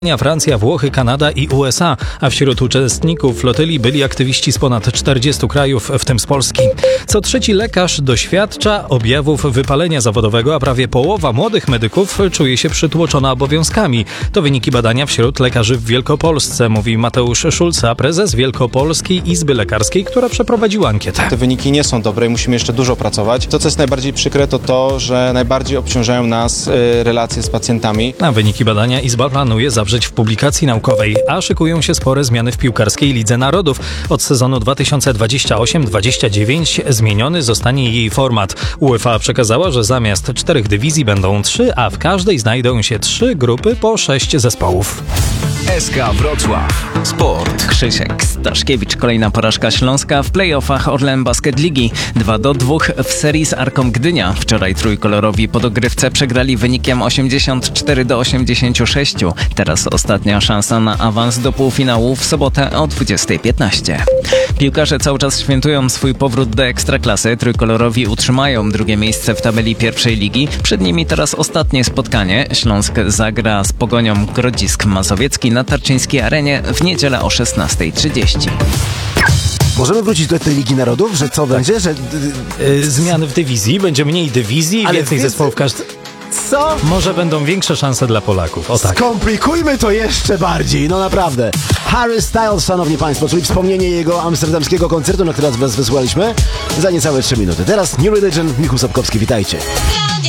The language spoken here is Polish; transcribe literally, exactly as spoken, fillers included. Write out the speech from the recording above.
Francja, Włochy, Kanada i U S A, a wśród uczestników flotyli byli aktywiści z ponad czterdziestu krajów, w tym z Polski. Co trzeci lekarz doświadcza objawów wypalenia zawodowego, a prawie połowa młodych medyków czuje się przytłoczona obowiązkami. To wyniki badania wśród lekarzy w Wielkopolsce, mówi Mateusz Szulca, prezes Wielkopolskiej Izby Lekarskiej, która przeprowadziła ankietę. Te wyniki nie są dobre i musimy jeszcze dużo pracować. To, co jest najbardziej przykre, to to, że najbardziej obciążają nas y, relacje z pacjentami. A wyniki badania Izba planuje zawrzeć w publikacji naukowej, a szykują się spore zmiany w piłkarskiej Lidze Narodów. Od sezonu dwa tysiące dwudziestego ósmego dwudziestego dziewiątego zmieniony zostanie jej format. UEFA przekazała, że zamiast czterech dywizji będą trzy, a w każdej znajdą się trzy grupy po sześć zespołów. S K Wrocław. Sport. Krzysiek Staszkiewicz. Kolejna porażka Śląska w play-offach Orlen Basket Ligi. dwa do dwóch w serii z Arką Gdynia. Wczoraj trójkolorowi po dogrywce przegrali wynikiem osiemdziesiąt cztery do osiemdziesięciu sześciu. Teraz ostatnia szansa na awans do półfinału w sobotę o dwudziestej piętnaście. Piłkarze cały czas świętują swój powrót do Ekstraklasy. Trójkolorowi utrzymają drugie miejsce w tabeli pierwszej ligi. Przed nimi teraz ostatnie spotkanie. Śląsk zagra z Pogonią Grodzisk Mazowiecki na Tarczyńskiej Arenie w niedzielę o szesnastej trzydzieści. Możemy wrócić do tej Ligi Narodów, że co będzie? Że... Yy, zmiany w dywizji, będzie mniej dywizji, Ale więcej wy- zespołów każdy. Co? Może będą większe szanse dla Polaków. O tak. Skomplikujmy to jeszcze bardziej, no naprawdę. Harry Styles, szanowni państwo, czyli wspomnienie jego amsterdamskiego koncertu, na który was wysłaliśmy za niecałe trzy minuty. Teraz New Religion, Michał Sapkowski, witajcie.